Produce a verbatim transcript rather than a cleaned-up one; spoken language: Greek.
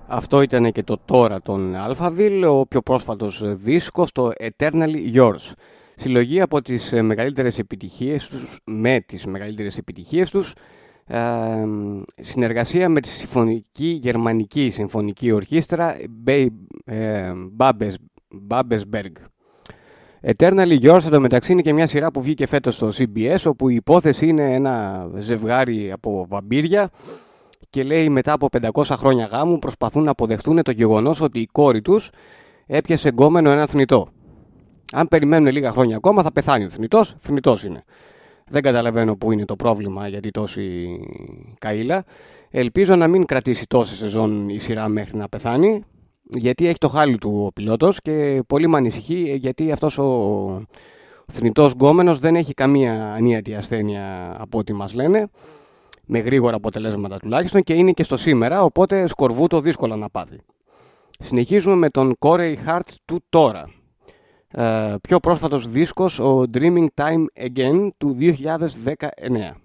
Αυτό ήταν και το τώρα των Alphaville, ο πιο πρόσφατος δίσκος, το Eternally Yours. Συλλογή από τις μεγαλύτερες επιτυχίες τους, με τις μεγαλύτερες επιτυχίες τους, ε, συνεργασία με τη συμφωνική γερμανική συμφωνική ορχήστρα ε, Babelsberg. Eternally Yours, εντωμεταξύ, είναι και μια σειρά που βγήκε φέτος στο σι μπι ες, όπου η υπόθεση είναι ένα ζευγάρι από βαμπύρια και λέει μετά από πεντακόσια χρόνια γάμου προσπαθούν να αποδεχτούν το γεγονός ότι η κόρη τους έπιασε γκόμενο ένα θνητό. Αν περιμένουν λίγα χρόνια ακόμα θα πεθάνει ο θνητός, θνητός είναι. Δεν καταλαβαίνω πού είναι το πρόβλημα, γιατί τόση καΐλα. Ελπίζω να μην κρατήσει τόση σεζόν η σειρά μέχρι να πεθάνει, γιατί έχει το χάλι του ο πιλότος και πολύ με ανησυχεί, γιατί αυτός ο θνητός γκόμενος δεν έχει καμία ανίατη ασθένεια από ό,τι μας λένε, με γρήγορα αποτελέσματα τουλάχιστον, και είναι και στο σήμερα, οπότε σκορβούτο δύσκολα να πάθει. Συνεχίζουμε με τον Corey Hart του τώρα. Uh, πιο πρόσφατος δίσκος, ο Dreaming Time Again του δύο χιλιάδες δεκαεννέα.